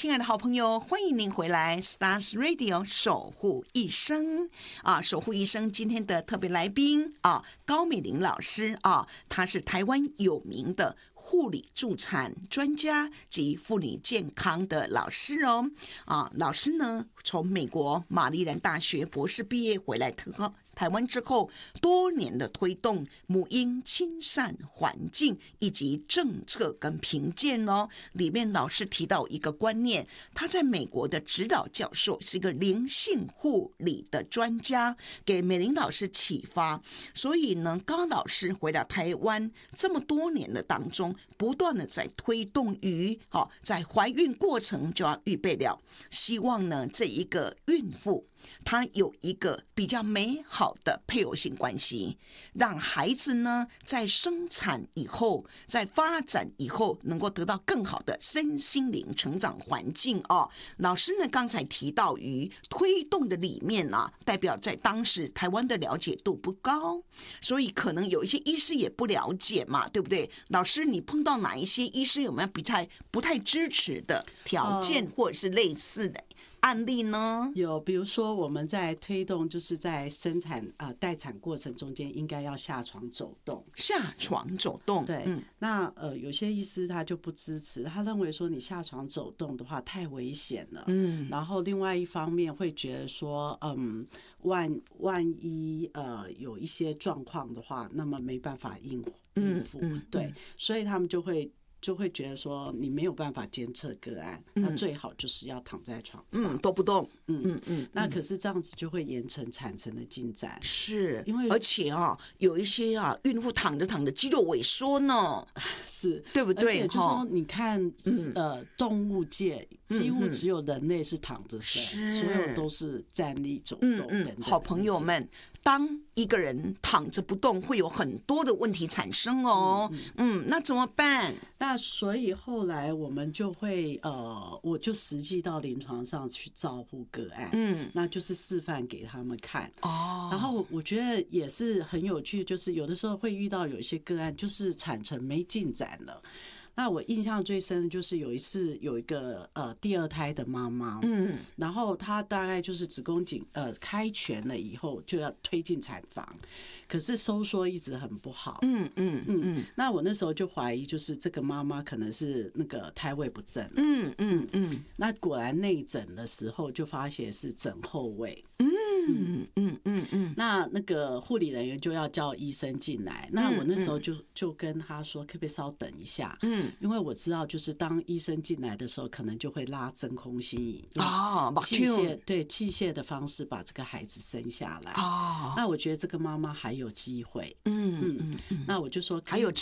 亲爱的好朋友，欢迎您回来 Stars Radio 守护一生守护一生今天的特别来宾高美玲老师她是台湾有名的护理助产专家及妇女健康的老师老师呢从美国玛丽兰大学博士毕业回来台湾之后，多年的推动母婴亲善环境以及政策跟评鉴里面老师提到一个观念，他在美国的指导教授是一个灵性护理的专家，给美玲老师启发。所以呢，高老师回到台湾这么多年的当中，不断的在推动于在怀孕过程就要预备了，希望呢这一个孕妇她有一个比较美好的配偶性关系，让孩子呢在生产以后，在发展以后能够得到更好的身心灵成长环境老师呢刚才提到于推动的里面代表在当时台湾的了解度不高，所以可能有一些医师也不了解嘛，对不对？老师你碰到哪一些医师有没有不太支持的条件或者是类似的案例呢？ 有，比如说我们在推动，就是在生产待产过程中间应该要下床走动。 下床走动， 对，那有些医师他就不支持，他认为说你下床走动的话太危险了。然后另外一方面会觉得说，万一有一些状况的话，那么没办法应付。对，所以他们就会觉得说你没有办法监测个案，那最好就是要躺在床上， 都不动。 那可是这样子就会延程产程的进展， 是因为而且有一些孕妇躺着躺着肌肉萎缩呢， 是对不对？ 而且就说你看动物界几乎只有人类是躺着生，所有都是站立走动等等。 好朋友们，当一个人躺着不动，会有很多的问题产生那怎么办？ 那所以后来我们就会我就实际到临床上去照顾个案，那就是示范给他们看。然后我觉得也是很有趣，就是有的时候会遇到有一些个案，就是产程没进展了。那我印象最深的就是有一次有一个第二胎的妈妈，然后她大概就是子宫颈开全了以后就要推进产房，可是收缩一直很不好。那我那时候就怀疑，就是这个妈妈可能是那个胎位不正。那果然内诊的时候就发现是枕后位。那个护理人员就要叫医生进来，那我那时候就跟他说，可不可以稍等一下？因为我知道，就是当医生进来的时候，可能就会拉真空心引器械的方式把这个孩子生下来。那我觉得这个妈妈还有机会。那我就说还有